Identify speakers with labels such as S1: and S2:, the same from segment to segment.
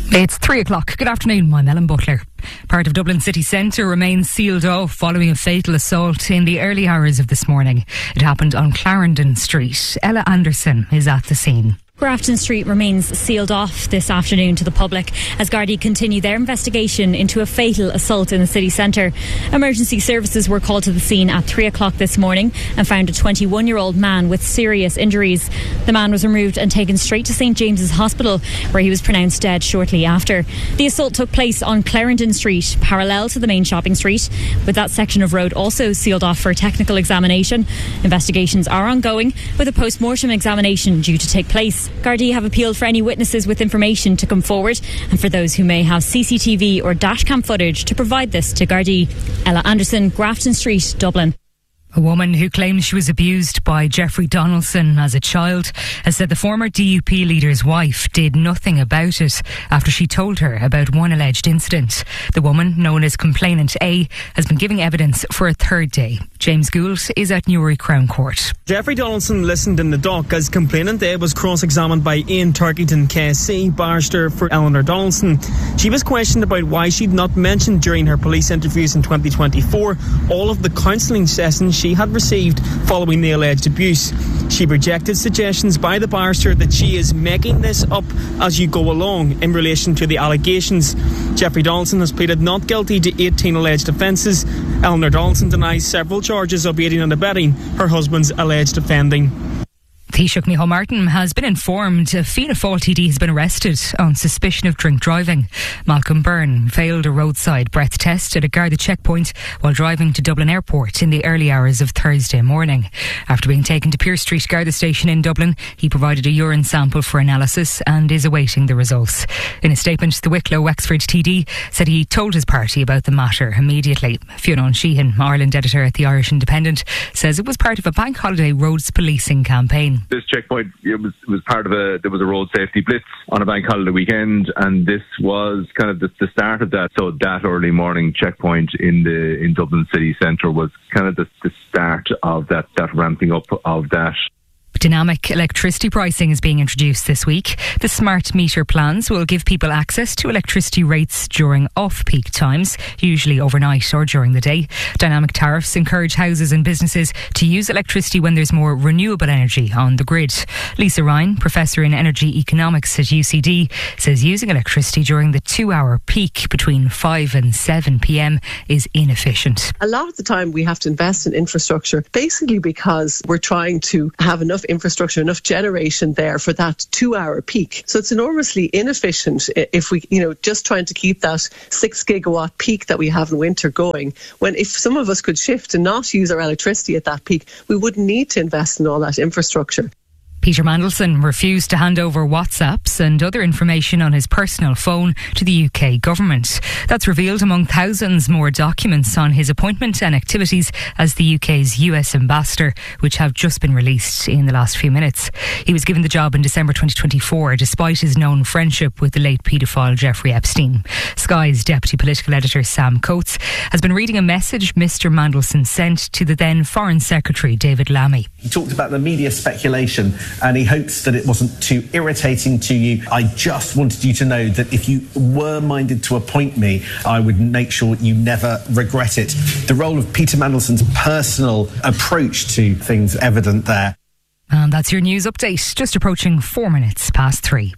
S1: It's 3 o'clock. Good afternoon, I'm Ellen Butler. Part of Dublin city centre remains sealed off following a fatal assault in the early hours of this morning. It happened on Clarendon Street. Ella Anderson is at the scene.
S2: Grafton Street remains sealed off this afternoon to the public as Gardaí continue their investigation into a fatal assault in the city centre. Emergency services were called to the scene at 3 o'clock this morning and found a 21-year-old man with serious injuries. The man was removed and taken straight to St James's Hospital, where he was pronounced dead shortly after. The assault took place on Clarendon Street, parallel to the main shopping street, with that section of road also sealed off for technical examination. Investigations are ongoing, with a post-mortem examination due to take place. Gardaí have appealed for any witnesses with information to come forward and for those who may have CCTV or dashcam footage to provide this to Gardaí. Ella Anderson, Grafton Street, Dublin.
S1: A woman who claims she was abused by Jeffrey Donaldson as a child has said the former DUP leader's wife did nothing about it after she told her about one alleged incident. The woman, known as Complainant A, has been giving evidence for a third day. James Gould is at Newry Crown Court.
S3: Jeffrey Donaldson listened in the dock as Complainant A was cross-examined by Ian Turkington KC, barrister for Eleanor Donaldson. She was questioned about why she'd not mentioned during her police interviews in 2024 all of the counselling sessions she had received following the alleged abuse. She rejected suggestions by the barrister that she is making this up as you go along in relation to the allegations. Jeffrey Donaldson has pleaded not guilty to 18 alleged offences. Eleanor Donaldson denies several charges of aiding and abetting her husband's alleged offending.
S1: Taoiseach Micheál Martin has been informed a Fianna Fáil TD has been arrested on suspicion of drink driving. Malcolm Byrne failed a roadside breath test at a Garda checkpoint while driving to Dublin Airport in the early hours of Thursday morning. After being taken to Pearse Street Garda Station in Dublin, he provided a urine sample for analysis and is awaiting the results. In a statement, the Wicklow Wexford TD said he told his party about the matter immediately. Fionn Sheehan, Ireland editor at the Irish Independent, says it was part of a bank holiday roads policing campaign.
S4: This checkpoint, it was part of there was a road safety blitz on a bank holiday weekend, and this was kind of the start of that. So that early morning checkpoint in Dublin city centre was kind of the start of that ramping up of that.
S1: Dynamic electricity pricing is being introduced this week. The smart meter plans will give people access to electricity rates during off-peak times, usually overnight or during the day. Dynamic tariffs encourage houses and businesses to use electricity when there's more renewable energy on the grid. Lisa Ryan, Professor in Energy Economics at UCD, says using electricity during the 2-hour peak between 5 and 7 p.m. is inefficient.
S5: A lot of the time we have to invest in infrastructure basically because we're trying to have enough infrastructure, enough generation there for that 2-hour peak. So it's enormously inefficient if we, just trying to keep that 6 gigawatt peak that we have in winter going. When if some of us could shift and not use our electricity at that peak, we wouldn't need to invest in all that infrastructure.
S1: Peter Mandelson refused to hand over WhatsApps and other information on his personal phone to the UK government. That's revealed among thousands more documents on his appointment and activities as the UK's US ambassador, which have just been released in the last few minutes. He was given the job in December 2024 despite his known friendship with the late paedophile Jeffrey Epstein. Sky's deputy political editor Sam Coates has been reading a message Mr Mandelson sent to the then Foreign Secretary David Lammy.
S6: He talked about the media speculation and he hopes that it wasn't too irritating to you. I just wanted you to know that if you were minded to appoint me, I would make sure you never regret it. The role of Peter Mandelson's personal approach to things evident there.
S1: And that's your news update, just approaching 4 minutes past 3.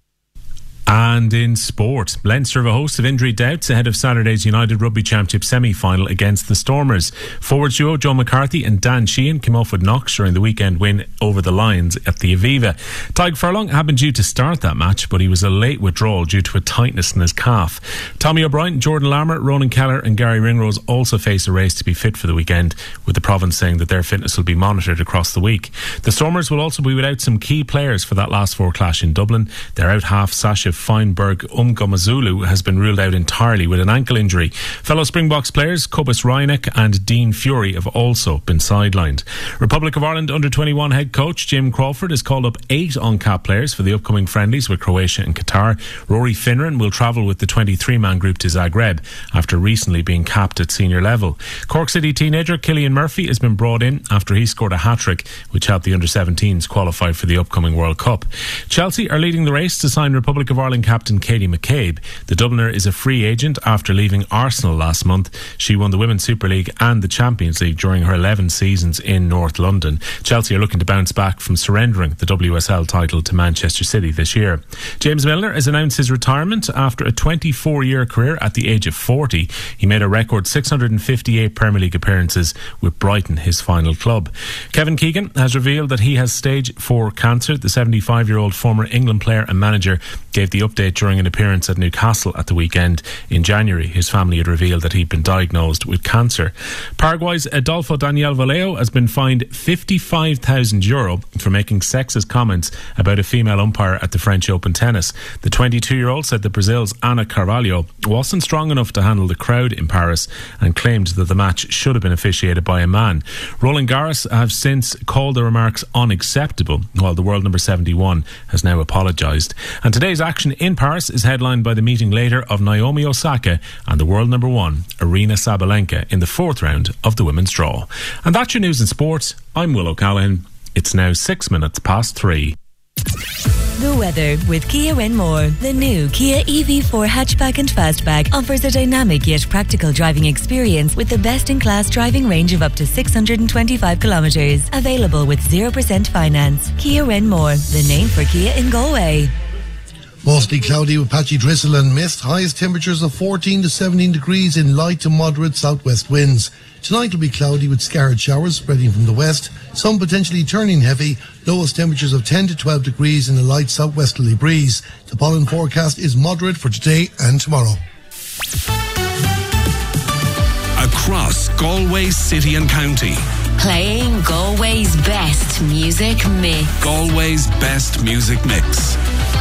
S7: And in sport, Leinster have a host of injury doubts ahead of Saturday's United Rugby Championship semi-final against the Stormers. Forward duo Joe McCarthy and Dan Sheehan came off with knocks during the weekend win over the Lions at the Aviva. Tadhg Furlong had been due to start that match, but he was a late withdrawal due to a tightness in his calf. Tommy O'Brien, Jordan Larmour, Ronan Keller and Gary Ringrose also face a race to be fit for the weekend, with the province saying that their fitness will be monitored across the week. The Stormers will also be without some key players for that last 4 clash in Dublin. They're out half Sasha Feinberg Umgomazulu has been ruled out entirely with an ankle injury. Fellow Springboks players Cobus Ryanek and Dean Fury have also been sidelined. Republic of Ireland under-21 head coach Jim Crawford has called up 8 on-cap players for the upcoming friendlies with Croatia and Qatar. Rory Finran will travel with the 23-man group to Zagreb after recently being capped at senior level. Cork City teenager Cillian Murphy has been brought in after he scored a hat-trick which helped the under-17s qualify for the upcoming World Cup. Chelsea are leading the race to sign Republic of Ireland All-Ireland captain Katie McCabe. The Dubliner is a free agent after leaving Arsenal last month. She won the Women's Super League and the Champions League during her 11 seasons in North London. Chelsea are looking to bounce back from surrendering the WSL title to Manchester City this year. James Milner has announced his retirement after a 24-year career at the age of 40. He made a record 658 Premier League appearances with Brighton, his final club. Kevin Keegan has revealed that he has stage 4 cancer. The 75-year-old former England player and manager gave the update during an appearance at Newcastle at the weekend. In January, his family had revealed that he'd been diagnosed with cancer. Paraguay's Adolfo Daniel Vallejo has been fined €55,000 for making sexist comments about a female umpire at the French Open tennis. The 22-year-old said that Brazil's Ana Carvalho wasn't strong enough to handle the crowd in Paris and claimed that the match should have been officiated by a man. Roland Garros have since called the remarks unacceptable, while the world number 71 has now apologised. And today's action in Paris is headlined by the meeting later of Naomi Osaka and the world number 1 Aryna Sabalenka in the 4th round of the women's draw. And that's your news in sports. I'm Will O'Callaghan. It's now 6 minutes past 3.
S8: The weather with Kia Renmore. The new Kia EV4 hatchback and fastback offers a dynamic yet practical driving experience with the best-in-class driving range of up to 625 kilometres. Available with 0% finance. Kia Renmore, the name for Kia in Galway.
S9: Mostly cloudy with patchy drizzle and mist. Highest temperatures of 14 to 17 degrees in light to moderate southwest winds. Tonight will be cloudy with scattered showers spreading from the west, some potentially turning heavy. Lowest temperatures of 10 to 12 degrees in a light southwesterly breeze. The pollen forecast is moderate for today and tomorrow.
S10: Across Galway City and County.
S8: Playing Galway's best music mix.
S10: Galway's best music mix.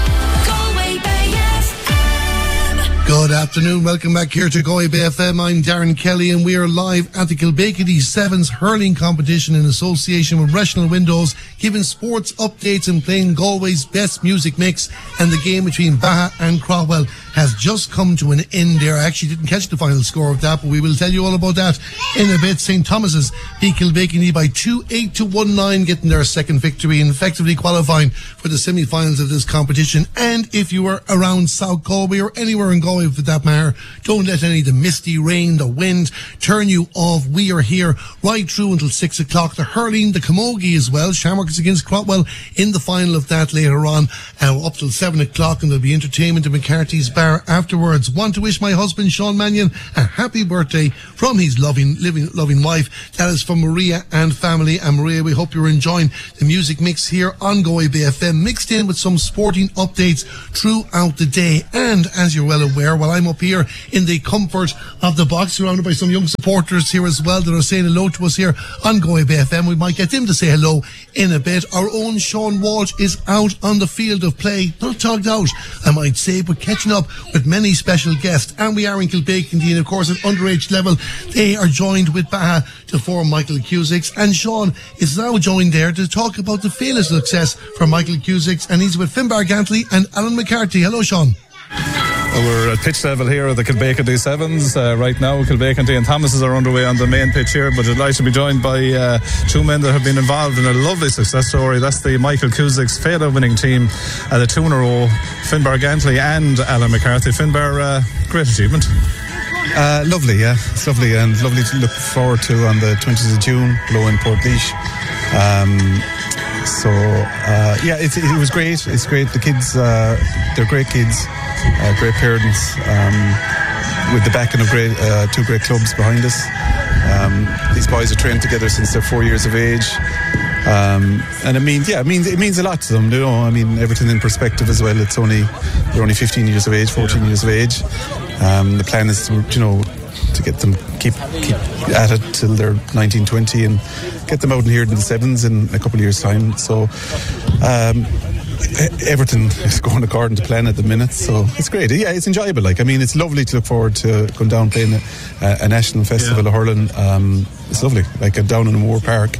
S9: Good afternoon, welcome back here to Galway Bay FM. I'm Darren Kelly and we are live at the Kilbacady Sevens hurling competition in association with Rational Windows, giving sports updates and playing Galway's best music mix. And the game between Baha and Crowell has just come to an end there. I actually didn't catch the final score of that, but we will tell you all about that in a bit. St. Thomas's beat Kilbacady by 2-8 to 1-9, getting their second victory and effectively qualifying for the semi-finals of this competition. And if you are around South Galway or anywhere in Galway for that matter, don't let any of the misty rain, the wind turn you off. We are here right through until 6 o'clock. The hurling, the camogie as well. Shamrock is against Crotwell in the final of that later on, up till 7 o'clock, and there'll be entertainment at McCarthy's Bar afterwards. Want to wish my husband Sean Mannion a happy birthday from his loving wife. That is from Maria and family. And Maria, we hope you're enjoying the music mix here on Galway Bay FM, mixed in with some sporting updates throughout the day. And as you're well aware, while I'm up here in the comfort of the box, surrounded by some young supporters here as well that are saying hello to us here on Galway Bay FM, we might get them to say hello in a bit. Our own Sean Walsh is out on the field of play, not tugged out, I might say, but catching up with many special guests. And we are in Kilbacady, and of course at underage level they are joined with Baha to form Michael Cusick's, and Sean is now joined there to talk about the failure success for Michael Cusick's, and he's with Finbar Gantley and Alan McCarthy. Hello, Sean.
S11: We're at pitch level here at the Kilbacady Sevens. Right now, Kilbacady and Thomas's are underway on the main pitch here, but I'd like to be joined by two men that have been involved in a lovely success story. That's the Michael Cusick's failure winning team at the 2 in a row, Finbar Gantley and Alan McCarthy. Finbar, great achievement.
S12: Lovely, yeah. It's lovely, and lovely to look forward to on the 20th of June, below in Portlaoise. It was great. It's great. The kids, they're great kids, great parents, with the backing of two great clubs behind us. These boys are trained together since they're 4 years of age. And it means a lot to them, you know. I mean, everything in perspective as well. They're only 15 years of age, 14 years of age. The plan is to get them keep at it till they're 19, 20 and get them out in here in the sevens in a couple of years' time. So everything is going according to plan at the minute, so it's great. Yeah, it's enjoyable. It's lovely to look forward to going down playing a national festival of hurling. It's lovely, down in Moore Park.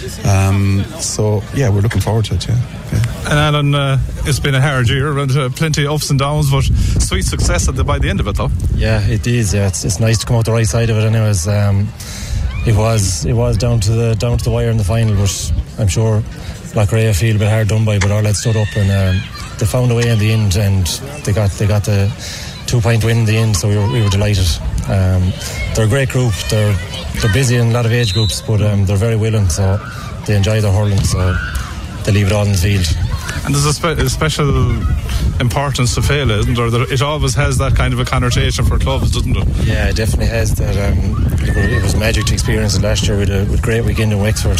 S12: We're looking forward to it. Yeah.
S11: And Alan, it's been a hard year, and plenty of ups and downs, but sweet success by the end of it, though.
S13: Yeah, it is. Yeah, it's nice to come out the right side of it. Anyways, it was down to the wire in the final, but I'm sure Blackray feel a bit hard done by, but our lads stood up and they found a way in the end, and they got the 2-point win in the end, so we were delighted. They're a great group. They're busy in a lot of age groups, but they're very willing, so they enjoy their hurling, so they leave it all in the field.
S11: And there's a special importance to Féile, isn't there? It always has that kind of a connotation for clubs, doesn't it?
S13: Yeah, it definitely has that. It was magic to experience it last year with a great weekend in Wexford.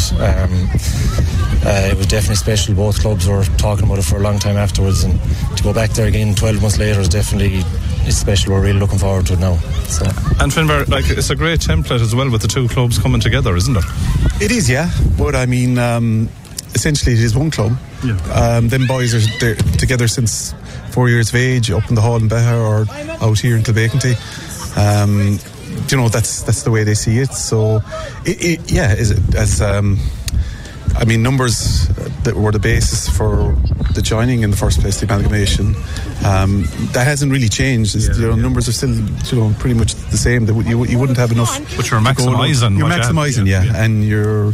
S13: It was definitely special. Both clubs were talking about it for a long time afterwards, and to go back there again 12 months later is definitely special. We're really looking forward to it now. So. And
S11: Finbar, it's a great template as well with the two clubs coming together, isn't it?
S12: It is, yeah. But I mean, essentially it is one club. Yeah. Them boys are there together since 4 years of age, up in the hall in Beha or out here in Kilbeakenty. That's the way they see it. So, numbers that were the basis for the joining in the first place, the amalgamation, that hasn't really changed. Numbers are still pretty much the same. That you wouldn't have enough.
S11: But you're maximising.
S12: You're maximising, and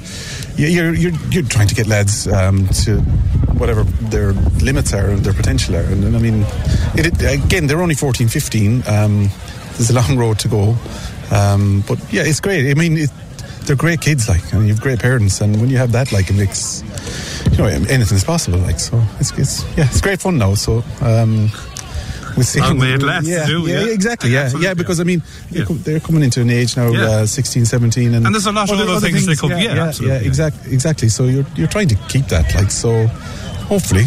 S12: you're trying to get lads to whatever their limits are and their potential are. And I mean, again, they're only 14, 15. There's a long road to go, but yeah, it's great. I mean, they're great kids, and you have great parents, and when you have that, it makes anything's possible. So it's great fun now. So we'll see.
S11: Long way it lasts to do.
S12: Yeah, exactly. Yeah, because I mean, they're coming into an age now, 16, 17, and
S11: there's a lot of other things they could.
S12: Exactly. So you're trying to keep that, so hopefully,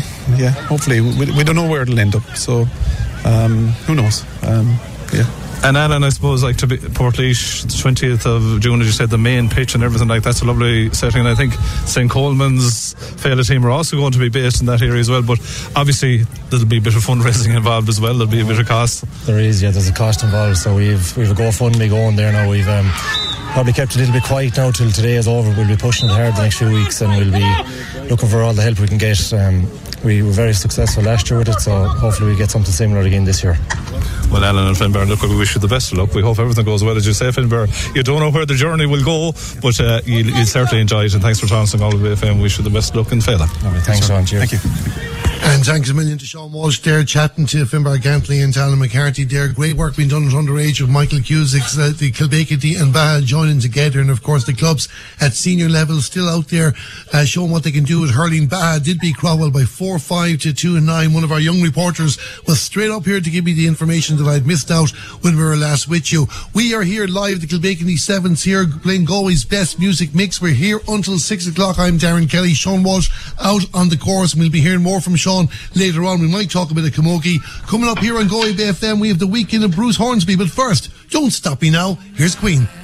S12: we don't know where it'll end up. So who knows?
S11: And Alan, I suppose, to be Portlaoise, 20th of June, as you said, the main pitch and everything that's a lovely setting. And I think St. Coleman's Féile team are also going to be based in that area as well. But obviously, there'll be a bit of fundraising involved as well. There'll be a bit of cost.
S13: There is, there's a cost involved. So we've a GoFundMe going there now. We've probably kept it a little bit quiet now till today is over. We'll be pushing it hard the next few weeks, and we'll be looking for all the help we can get. We were very successful last year with it, so hopefully we get something similar again this year.
S11: Well, Alan and Finbar, look, we wish you the best of luck. We hope everything goes well. As you say, Finbar, you don't know where the journey will go, but you'll certainly enjoy it. And thanks for talking all the way, FM. Wish you the best of luck in Féile.
S13: Thanks, Sean.
S12: Thank you.
S9: And thanks a million to Sean Walsh there, chatting to Finbar Gantley and Alan McCarthy there. Great work being done at underage with Michael Cusick, the Kilbeakenty and Beha joining together, and of course the clubs at senior level still out there showing what they can do with hurling. Beha did beat Crowell by 4-5 to 2-9. One of our young reporters was straight up here to give me the information that I'd missed out when we were last with you. We are here live, the Kilbeakenty Sevens here, playing Galway's best music mix. We're here until 6 o'clock. I'm Darren Kelly. Sean Walsh out on the course, and we'll be hearing more from Sean later on. We might talk a bit of camogie. Coming up here on Galway Bay FM, we have the weekend of Bruce Hornsby. But first, don't stop me now. Here's Queen.